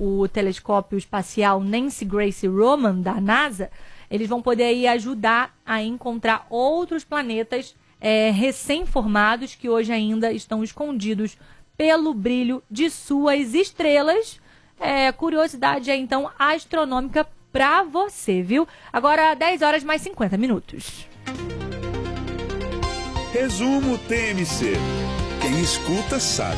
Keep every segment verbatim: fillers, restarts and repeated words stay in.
o telescópio espacial Nancy Grace Roman, da NASA, eles vão poder aí ajudar a encontrar outros planetas é, recém-formados que hoje ainda estão escondidos pelo brilho de suas estrelas. É, curiosidade é, então, astronômica para você, viu? Agora, dez horas mais cinquenta minutos. Resumo T M C. Quem escuta sabe.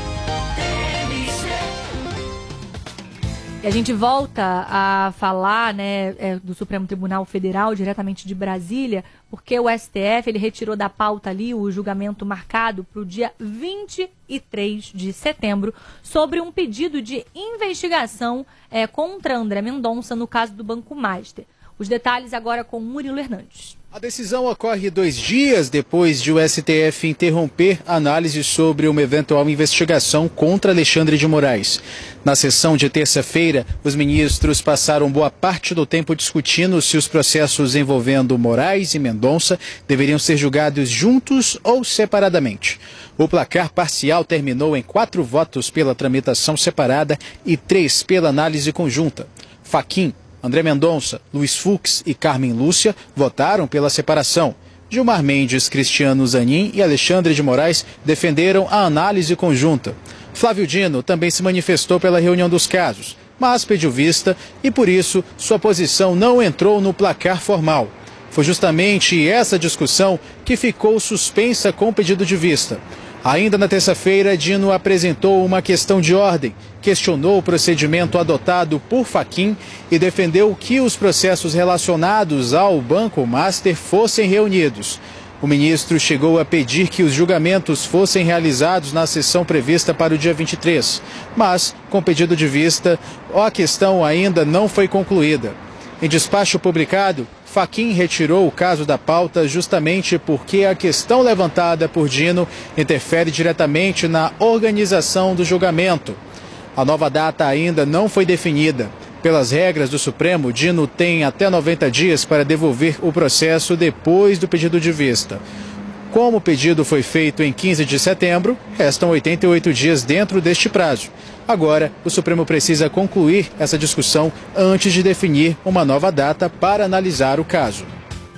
E a gente volta a falar, né, é, do Supremo Tribunal Federal, diretamente de Brasília, porque o S T F ele retirou da pauta ali o julgamento marcado para o dia vinte e três de setembro sobre um pedido de investigação é, contra André Mendonça no caso do Banco Master. Os detalhes agora com Murilo Hernandes. A decisão ocorre dois dias depois de o S T F interromper a análise sobre uma eventual investigação contra Alexandre de Moraes. Na sessão de terça-feira, os ministros passaram boa parte do tempo discutindo se os processos envolvendo Moraes e Mendonça deveriam ser julgados juntos ou separadamente. O placar parcial terminou em quatro votos pela tramitação separada e três pela análise conjunta. Fachin, André Mendonça, Luiz Fux e Carmen Lúcia votaram pela separação. Gilmar Mendes, Cristiano Zanin e Alexandre de Moraes defenderam a análise conjunta. Flávio Dino também se manifestou pela reunião dos casos, mas pediu vista e, por isso, sua posição não entrou no placar formal. Foi justamente essa discussão que ficou suspensa com o pedido de vista. Ainda na terça-feira, Dino apresentou uma questão de ordem, questionou o procedimento adotado por Fachin e defendeu que os processos relacionados ao Banco Master fossem reunidos. O ministro chegou a pedir que os julgamentos fossem realizados na sessão prevista para o dia vinte e três, mas, com pedido de vista, a questão ainda não foi concluída. Em despacho publicado, Fachin retirou o caso da pauta justamente porque a questão levantada por Dino interfere diretamente na organização do julgamento. A nova data ainda não foi definida. Pelas regras do Supremo, Dino tem até noventa dias para devolver o processo depois do pedido de vista. Como o pedido foi feito em quinze de setembro, restam oitenta e oito dias dentro deste prazo. Agora, o Supremo precisa concluir essa discussão antes de definir uma nova data para analisar o caso.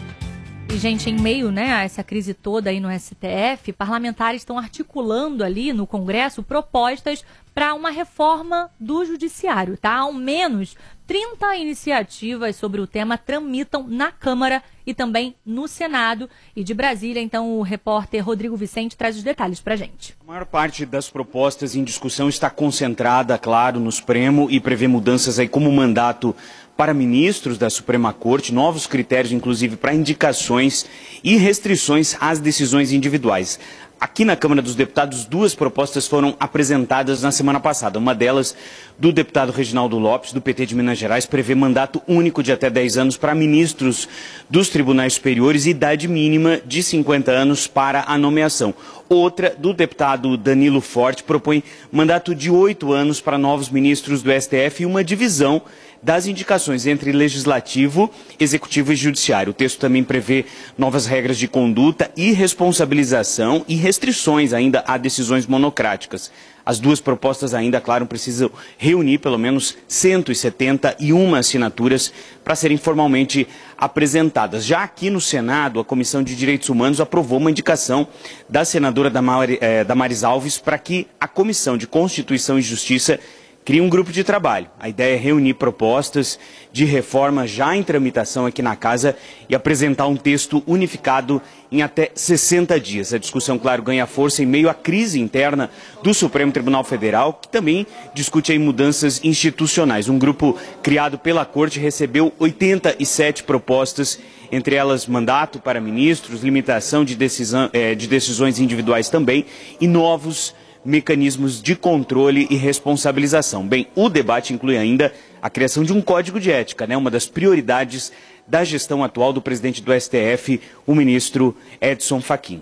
E, gente, em meio, né, a essa crise toda aí no S T F, parlamentares estão articulando ali no Congresso propostas para uma reforma do judiciário, tá? Ao menos trinta iniciativas sobre o tema tramitam na Câmara e também no Senado. E de Brasília, então, o repórter Rodrigo Vicente traz os detalhes para a gente. A maior parte das propostas em discussão está concentrada, claro, no Supremo e prevê mudanças aí como mandato para ministros da Suprema Corte, novos critérios, inclusive, para indicações e restrições às decisões individuais. Aqui na Câmara dos Deputados, duas propostas foram apresentadas na semana passada. Uma delas, do deputado Reginaldo Lopes, do P T de Minas Gerais, prevê mandato único de até dez anos para ministros dos tribunais superiores e idade mínima de cinquenta anos para a nomeação. Outra, do deputado Danilo Forte, propõe mandato de oito anos para novos ministros do S T F e uma divisão das indicações entre legislativo, executivo e judiciário. O texto também prevê novas regras de conduta e responsabilização e restrições ainda a decisões monocráticas. As duas propostas ainda, claro, precisam reunir pelo menos cento e setenta e uma assinaturas para serem formalmente apresentadas. Já aqui no Senado, a Comissão de Direitos Humanos aprovou uma indicação da senadora Damares Alves para que a Comissão de Constituição e Justiça cria um grupo de trabalho. A ideia é reunir propostas de reforma já em tramitação aqui na Casa e apresentar um texto unificado em até sessenta dias. A discussão, claro, ganha força em meio à crise interna do Supremo Tribunal Federal, que também discute aí mudanças institucionais. Um grupo criado pela Corte recebeu oitenta e sete propostas, entre elas mandato para ministros, limitação de, decisão, eh, de decisões individuais também e novos mecanismos de controle e responsabilização. Bem, o debate inclui ainda a criação de um código de ética, né? Uma das prioridades da gestão atual do presidente do S T F, o ministro Edson Fachin.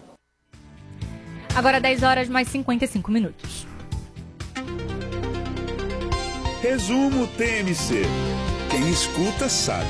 Agora dez horas mais cinquenta e cinco minutos. Resumo T M C. Quem escuta sabe.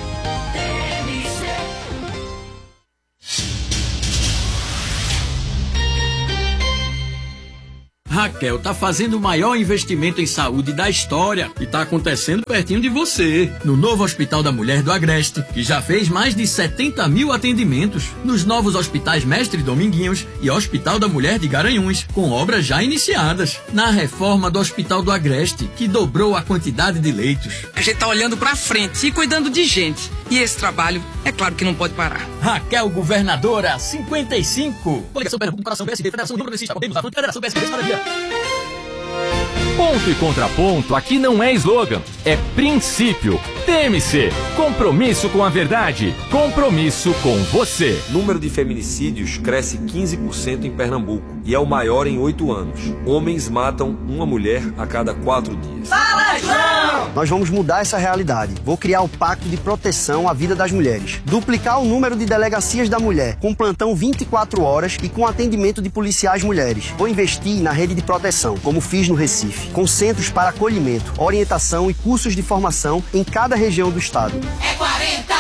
Raquel tá fazendo o maior investimento em saúde da história e tá acontecendo pertinho de você. No novo Hospital da Mulher do Agreste, que já fez mais de setenta mil atendimentos. Nos novos hospitais Mestre Dominguinhos e Hospital da Mulher de Garanhuns, com obras já iniciadas. Na reforma do Hospital do Agreste, que dobrou a quantidade de leitos. A gente tá olhando pra frente e cuidando de gente. E esse trabalho, é claro que não pode parar. Raquel Governadora, cinquenta e cinco. Coligação Pernambuco, Comparação P S D, Federação União Progressista, Podemos, Avante, Federação P S D, Maravilha. Ponto e contraponto aqui não é slogan, é princípio. T M C, compromisso com a verdade, compromisso com você. O número de feminicídios cresce quinze por cento em Pernambuco e é o maior em oito anos. Homens matam uma mulher a cada quatro dias. Fala, João! Nós vamos mudar essa realidade. Vou criar o Pacto de Proteção à Vida das Mulheres. Duplicar o número de delegacias da mulher, com plantão vinte e quatro horas e com atendimento de policiais mulheres. Vou investir na rede de proteção, como fiz no Recife, com centros para acolhimento, orientação e cursos de formação em cada região do estado. É quarenta!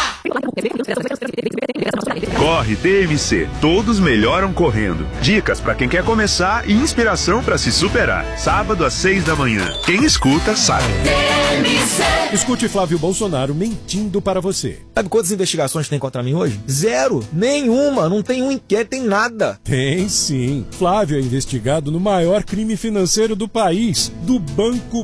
Corre T M C, todos melhoram correndo. Dicas para quem quer começar e inspiração para se superar. Sábado às seis da manhã. Quem escuta sabe. T M C. Escute Flávio Bolsonaro mentindo para você. Sabe quantas investigações tem contra mim hoje? Zero, nenhuma, não tem um inquérito, tem nada. Tem sim. Flávio é investigado no maior crime financeiro do país, do Banco